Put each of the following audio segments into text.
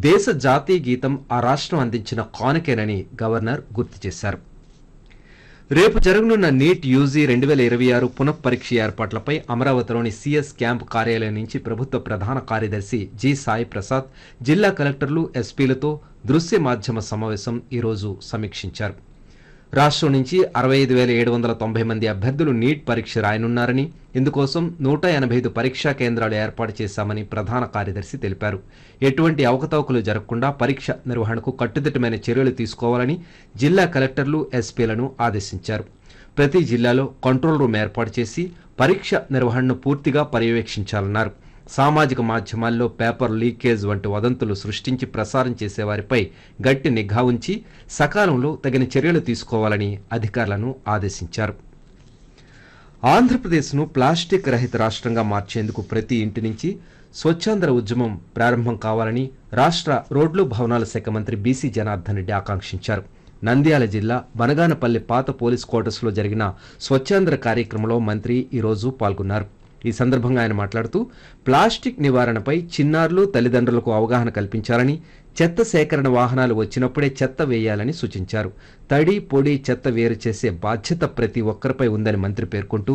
దేశ జాతీయ గీతం ఆ రాష్ట్రం అందించిన కానుకేనని గవర్నర్ గుర్తు చేశారు. రేపు జరగనున్న నీట్ యూజీ 2026 పునఃపరీక్ష ఏర్పాట్లపై అమరావతిలోని సీఎస్ క్యాంప్ కార్యాలయం నుంచి ప్రభుత్వ ప్రధాన కార్యదర్శి జి సాయి ప్రసాద్ జిల్లా కలెక్టర్లు, ఎస్పీలతో దృశ్య మాధ్యమ సమావేశం ఈరోజు సమీక్షించారు. రాష్ట్రం నుంచి 65,790 మంది అభ్యర్థులు నీట్ పరీక్ష రాయనున్నారని, ఇందుకోసం 185 పరీక్షా కేంద్రాలు ఏర్పాటు చేశామని ప్రధాన కార్యదర్శి తెలిపారు. ఎటువంటి అవకతవకలు జరగకుండా పరీక్ష నిర్వహణకు కట్టుదిట్టమైన చర్యలు తీసుకోవాలని జిల్లా కలెక్టర్లు, ఎస్పీలను ఆదేశించారు. ప్రతి జిల్లాలో కంట్రోల్ రూమ్ ఏర్పాటు చేసి పరీక్ష నిర్వహణను పూర్తిగా పర్యవేక్షించాలన్నారు. సామాజిక మాధ్యమాల్లో పేపర్ లీకేజ్ వంటి వదంతులు సృష్టించి ప్రసారం చేసేవారిపై గట్టి నిఘా ఉంచి సకాలంలో తగిన చర్యలు తీసుకోవాలని అధికారులను ఆదేశించారు. ఆంధ్రప్రదేశ్ను ప్లాస్టిక్ రహిత రాష్ట్రంగా మార్చేందుకు ప్రతి ఇంటి నుంచి స్వచ్ఛాంధ్ర ఉద్యమం ప్రారంభం కావాలని రాష్ట్ర రోడ్లు భవనాల శాఖ మంత్రి బీసీ జనార్దన్ రెడ్డి ఆకాంక్షించారు. నంద్యాల జిల్లా బనగానపల్లి పాత పోలీస్ క్వార్టర్స్లో జరిగిన స్వచ్ఛాంధ్ర కార్యక్రమంలో మంత్రి ఈరోజు పాల్గొన్నారు. ఈ సందర్భంగా ఆయన మాట్లాడుతూ ప్లాస్టిక్ నివారణపై చిన్నారులు, తల్లిదండ్రులకు అవగాహన కల్పించాలని, చెత్త సేకరణ వాహనాలు వచ్చినప్పుడే చెత్త వేయాలని సూచించారు. తడి, పొడి చెత్త వేరు చేసే బాధ్యత ప్రతి ఒక్కరిపై ఉందని మంత్రి పేర్కొంటూ,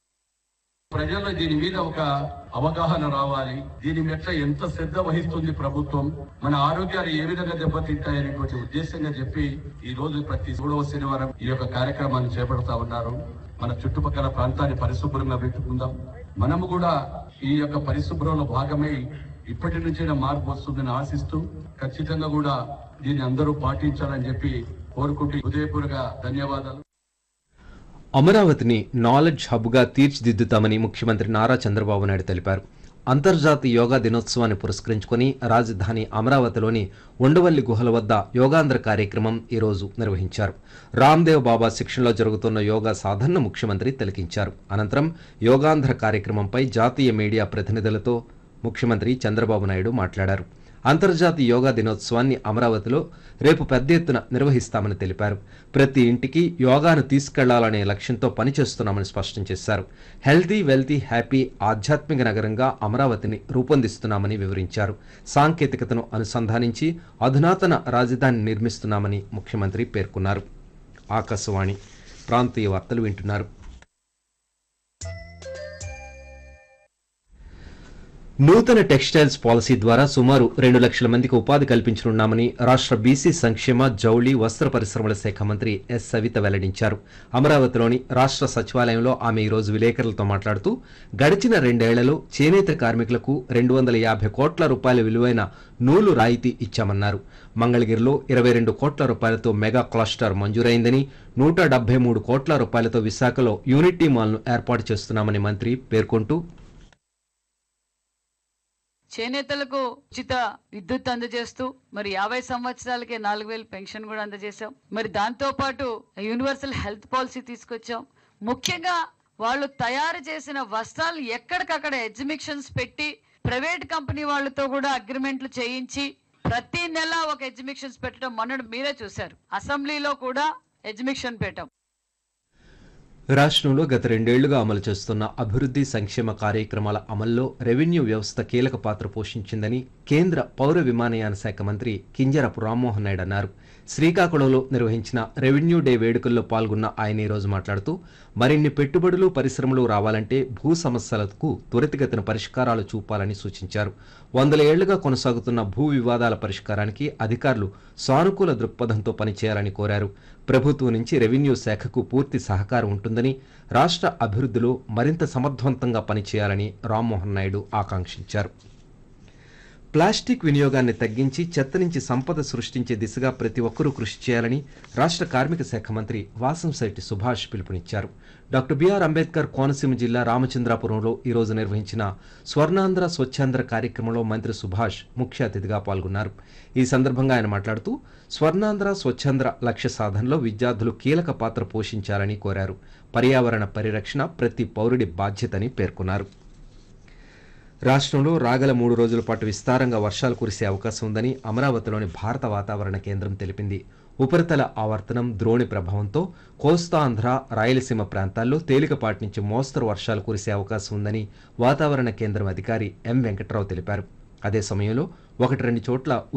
ప్రజల్లో దీని మీద ఒక అవగాహన రావాలి. దీని మీద ఎంత శ్రద్ధ వహిస్తుంది ప్రభుత్వం, మన ఆరోగ్యాలు ఏ విధంగా దెబ్బతింటాయనేటువంటి ఉద్దేశంగా చెప్పి ఈ రోజు ప్రతి 3వ శనివారం ఈ యొక్క కార్యక్రమాన్ని చేపడతా ఉన్నారు. మన చుట్టుపక్కల ప్రాంతాన్ని పరిశుభ్రంగా పెట్టుకుందాం. మనము కూడా ఈ యొక్క పరిశుభ్రంలో భాగమై ఇప్పటి నుంచైనా మార్పు వస్తుందని ఆశిస్తూ ఖచ్చితంగా కూడా దీన్ని అందరూ పాటించాలని చెప్పి కోరుకుంటూ హృదయపూర్వక ధన్యవాదాలు. అమరావతిని నాలెడ్జ్ హబ్గా తీర్చిదిద్దుతామని ముఖ్యమంత్రి నారా చంద్రబాబు నాయుడు తెలిపారు. అంతర్జాతీయ యోగా దినోత్సవాన్ని పురస్కరించుకుని రాజధాని అమరావతిలోని ఉండవల్లి గుహల వద్ద యోగాంధ్ర కార్యక్రమం ఈరోజు నిర్వహించారు. రామ్దేవ్ బాబా శిక్షణలో జరుగుతున్న యోగా సాధనను ముఖ్యమంత్రి తిలకించారు. అనంతరం యోగాంధ్ర కార్యక్రమంపై జాతీయ మీడియా ప్రతినిధులతో ముఖ్యమంత్రి చంద్రబాబు నాయుడు మాట్లాడారు. అంతర్జాతీయ యోగా దినోత్సవాన్ని అమరావతిలో రేపు పెద్ద ఎత్తున నిర్వహిస్తామని తెలిపారు. ప్రతి ఇంటికి యోగాను తీసుకెళ్లాలనే లక్ష్యంతో పనిచేస్తున్నామని స్పష్టం చేశారు. హెల్తీ, వెల్తీ, హ్యాపీ ఆధ్యాత్మిక నగరంగా అమరావతిని రూపొందిస్తున్నామని వివరించారు. సాంకేతికతను అనుసంధానించి అధునాతన రాజధాని నిర్మిస్తున్నామని ముఖ్యమంత్రి పేర్కొన్నారు. ఆకాశవాణి ప్రాంతీయ వార్తలు వింటున్నారు. నూతన టెక్స్టైల్స్ పాలసీ ద్వారా సుమారు 2 లక్షల మందికి ఉపాధి కల్పించనున్నామని రాష్ట్ర బీసీ సంక్షేమ, జౌళి, వస్త్ర పరిశ్రమల శాఖ మంత్రి ఎస్ సవిత వెల్లడించారు. అమరావతిలోని రాష్ట్ర సచివాలయంలో ఆమె ఈరోజు విలేకరులతో మాట్లాడుతూ గడిచిన 2 ఏళ్లలో చేనేత కార్మికులకు 250 కోట్ల రూపాయల విలువైన నూలు రాయితీ ఇచ్చామన్నారు. మంగళగిరిలో 22 కోట్ల రూపాయలతో మెగా క్లస్టర్ మంజూరైందని, 173 కోట్ల రూపాయలతో విశాఖలో యూనిటీ మాల్ను ఏర్పాటు చేస్తున్నామని మంత్రి పేర్కొంటూ, చేనేతలకు ఉచిత విద్యుత్ అందజేస్తూ మరి 50 సంవత్సరాలకే 4,000 పెన్షన్ కూడా అందజేశాం. మరి దాంతో పాటు యూనివర్సల్ హెల్త్ పాలసీ తీసుకొచ్చాం. ముఖ్యంగా వాళ్ళు తయారు చేసిన వస్త్రాలు ఎక్కడికక్కడ ఎగ్జిబిషన్స్ పెట్టి ప్రైవేట్ కంపెనీ వాళ్ళతో కూడా అగ్రిమెంట్లు చేయించి ప్రతి నెల ఒక ఎగ్జిబిషన్స్ పెట్టడం మొన్న మీరే చూశారు. అసెంబ్లీలో కూడా ఎగ్జిబిషన్ పెట్టాం. రాష్ట్రంలో గత 2 ఏళ్లుగా అమలు చేస్తున్న అభివృద్ధి సంక్షేమ కార్యక్రమాల అమల్లో రెవెన్యూ వ్యవస్థ కీలక పాత్ర పోషించిందని కేంద్ర పౌర విమానయాన శాఖ మంత్రి కింజరాపు రామ్మోహన్ నాయుడు అన్నారు. శ్రీకాకుళంలో నిర్వహించిన రెవెన్యూ డే వేడుకల్లో పాల్గొన్న ఆయన ఈరోజు మాట్లాడుతూ మరిన్ని పెట్టుబడులు, పరిశ్రమలు రావాలంటే భూ సమస్యలకు త్వరితగతిన పరిష్కారాలు చూపాలని సూచించారు. 100 ఏళ్లుగా కొనసాగుతున్న భూ వివాదాల పరిష్కారానికి అధికారులు సానుకూల దృక్పథంతో పనిచేయాలని కోరారు. ప్రభుత్వం నుంచి రెవెన్యూ శాఖకు పూర్తి సహకారం ఉంటుందని, రాష్ట్ర అభివృద్ధిలో మరింత సమర్థవంతంగా పనిచేయాలని రామ్మోహన్ నాయుడు ఆకాంక్షించారు. ప్లాస్టిక్ వినియోగాన్ని తగ్గించి చెత్త నుంచి సంపద సృష్టించే దిశగా ప్రతి ఒక్కరూ కృషి చేయాలని రాష్ట్ర కార్మిక శాఖ మంత్రి వాసంశెట్టి సుభాష్ పిలుపునిచ్చారు. డాక్టర్ బిఆర్ అంబేద్కర్ కోనసీమ జిల్లా రామచంద్రాపురంలో ఈరోజు నిర్వహించిన స్వర్ణాంధ్ర స్వచ్ఛాంధ్ర కార్యక్రమంలో మంత్రి సుభాష్ ముఖ్య అతిథిగా పాల్గొన్నారు. ఈ సందర్భంగా ఆయన మాట్లాడుతూ స్వర్ణాంధ్ర స్వచ్ఛాంధ్ర లక్ష్య సాధనలో విద్యార్థులు కీలక పాత్ర పోషించాలని కోరారు. పర్యావరణ పరిరక్షణ ప్రతి పౌరుడి బాధ్యతని పేర్కొన్నారు. రాష్ట్రంలో రాగల 3 రోజుల పాటు విస్తారంగా వర్షాలు కురిసే అవకాశం ఉందని అమరావతిలోని భారత వాతావరణ కేంద్రం తెలిపింది. ఉపరితల ఆవర్తనం, ద్రోణి ప్రభావంతో కోస్తాంధ్ర, రాయలసీమ ప్రాంతాల్లో తేలికపాటి నుంచి మోస్తరు వర్షాలు కురిసే అవకాశం ఉందని వాతావరణ కేంద్రం అధికారి ఎం వెంకట్రావు తెలిపారు. అదే సమయంలో 1-2 చోట్ల